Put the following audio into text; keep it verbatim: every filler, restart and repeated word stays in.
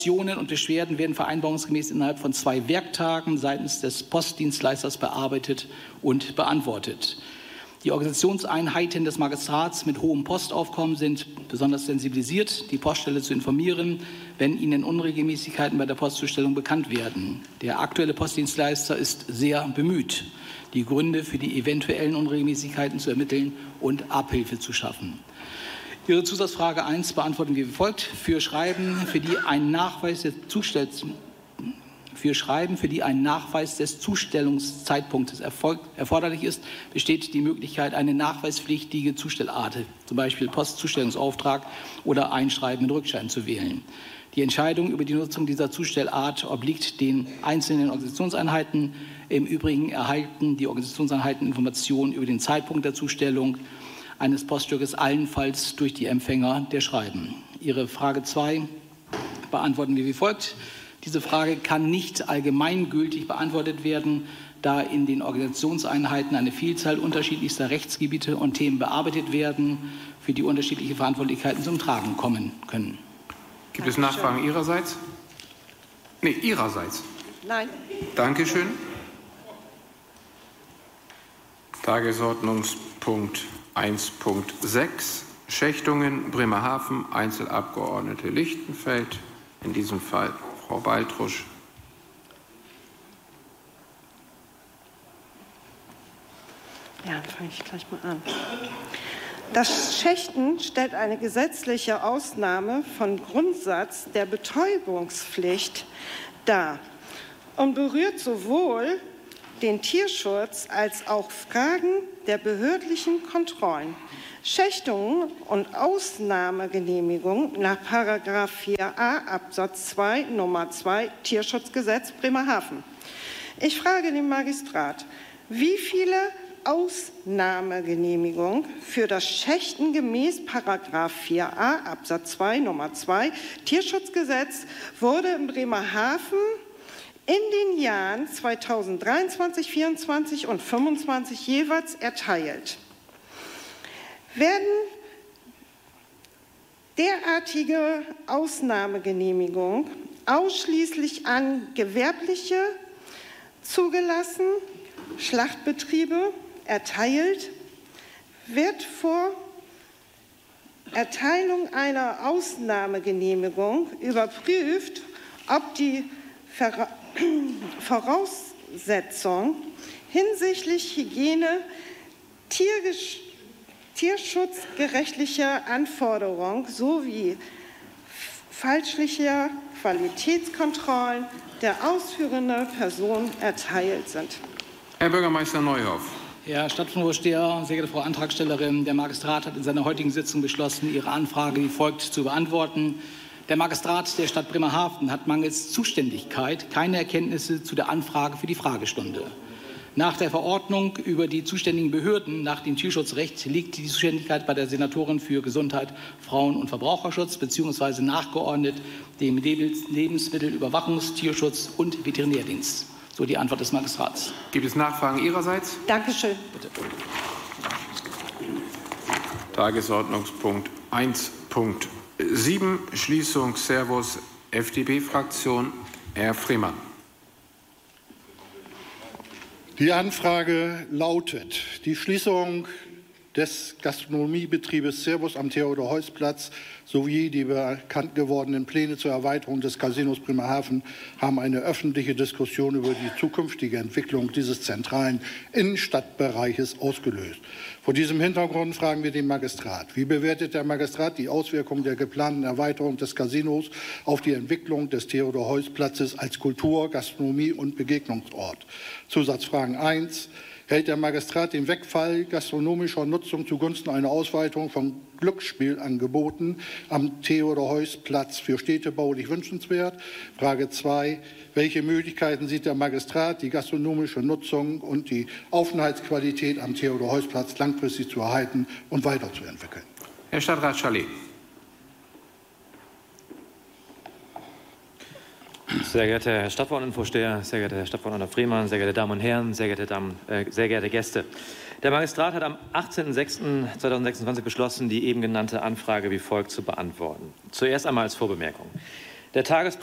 und Beschwerden werden vereinbarungsgemäß innerhalb von zwei Werktagen seitens des Postdienstleisters bearbeitet und beantwortet. Die Organisationseinheiten des Magistrats mit hohem Postaufkommen sind besonders sensibilisiert, die Poststelle zu informieren, wenn ihnen Unregelmäßigkeiten bei der Postzustellung bekannt werden. Der aktuelle Postdienstleister ist sehr bemüht, die Gründe für die eventuellen Unregelmäßigkeiten zu ermitteln und Abhilfe zu schaffen. Ihre Zusatzfrage eins beantworten wir wie folgt. Für Schreiben, für die ein Nachweis des Zustells Für Schreiben, für die ein Nachweis des Zustellungszeitpunktes erforderlich ist, besteht die Möglichkeit, eine nachweispflichtige Zustellart, zum Beispiel Postzustellungsauftrag oder Einschreiben mit Rückschein zu wählen. Die Entscheidung über die Nutzung dieser Zustellart obliegt den einzelnen Organisationseinheiten. Im Übrigen erhalten die Organisationseinheiten Informationen über den Zeitpunkt der Zustellung eines Poststückes allenfalls durch die Empfänger der Schreiben. Ihre Frage zwei beantworten wir wie folgt. Diese Frage kann nicht allgemeingültig beantwortet werden, da in den Organisationseinheiten eine Vielzahl unterschiedlichster Rechtsgebiete und Themen bearbeitet werden, für die unterschiedliche Verantwortlichkeiten zum Tragen kommen können. Gibt es Nachfragen Ihrerseits? Nee, Ihrerseits. Nein. Dankeschön. Tagesordnungspunkt eins Punkt sechs, Schächtungen, Bremerhaven, Einzelabgeordnete Lichtenfeld, in diesem Fall Frau Baltrusch. Ja, dann fange ich gleich mal an. Das Schächten stellt eine gesetzliche Ausnahme von Grundsatz der Betäubungspflicht dar und berührt sowohl den Tierschutz als auch Fragen der behördlichen Kontrollen. Schächtungen und Ausnahmegenehmigungen nach Paragraph vier a Absatz zwei Nummer zwei Tierschutzgesetz Bremerhaven. Ich frage den Magistrat, wie viele Ausnahmegenehmigungen für das Schächten gemäß Paragraph vier a Absatz zwei Nummer zwei Tierschutzgesetz wurde in Bremerhaven in den Jahren zweitausenddreiundzwanzig, vierundzwanzig und fünfundzwanzig jeweils erteilt. Werden derartige Ausnahmegenehmigungen ausschließlich an gewerbliche zugelassen, Schlachtbetriebe erteilt, wird vor Erteilung einer Ausnahmegenehmigung überprüft, ob die Voraussetzungen hinsichtlich Hygiene, Tiergesch tierschutzgerechtlicher Anforderungen sowie fälschlicher Qualitätskontrollen der ausführenden Person erteilt sind. Herr Bürgermeister Neuhoff. Herr Stadtvorsteher, sehr geehrte Frau Antragstellerin, der Magistrat hat in seiner heutigen Sitzung beschlossen, Ihre Anfrage wie folgt zu beantworten. Der Magistrat der Stadt Bremerhaven hat mangels Zuständigkeit keine Erkenntnisse zu der Anfrage für die Fragestunde. Nach der Verordnung über die zuständigen Behörden nach dem Tierschutzrecht liegt die Zuständigkeit bei der Senatorin für Gesundheit, Frauen- und Verbraucherschutz bzw. nachgeordnet dem Lebensmittelüberwachungs-, Tierschutz- und Veterinärdienst. So die Antwort des Magistrats. Gibt es Nachfragen Ihrerseits? Dankeschön. Bitte. Tagesordnungspunkt eins Punkt sieben, Schließung Servus F D P-Fraktion. Herr Freemann. Die Anfrage lautet, die Schließung des Gastronomiebetriebes Servus am Theodor-Heuss-Platz sowie die bekannt gewordenen Pläne zur Erweiterung des Casinos Bremerhaven haben eine öffentliche Diskussion über die zukünftige Entwicklung dieses zentralen Innenstadtbereiches ausgelöst. Vor diesem Hintergrund fragen wir den Magistrat. Wie bewertet der Magistrat die Auswirkungen der geplanten Erweiterung des Casinos auf die Entwicklung des Theodor-Heuss-Platzes als Kultur-, Gastronomie- und Begegnungsort? Zusatzfragen eins. Hält der Magistrat den Wegfall gastronomischer Nutzung zugunsten einer Ausweitung von Glücksspielangeboten am Theodor-Heuss-Platz für städtebaulich wünschenswert? Frage zwei. Welche Möglichkeiten sieht der Magistrat, die gastronomische Nutzung und die Aufenthaltsqualität am Theodor-Heuss-Platz langfristig zu erhalten und weiterzuentwickeln? Herr Stadtrat Schalé. Sehr geehrter Herr Stadtverordnetenvorsteher, sehr geehrter Herr Stadtverordneter Freemann, sehr geehrte Damen und Herren, sehr geehrte, Damen, äh, sehr geehrte Gäste. Der Magistrat hat am achtzehnten sechsten zweitausendsechsundzwanzig beschlossen, die eben genannte Anfrage wie folgt zu beantworten. Zuerst einmal als Vorbemerkung. Der Tages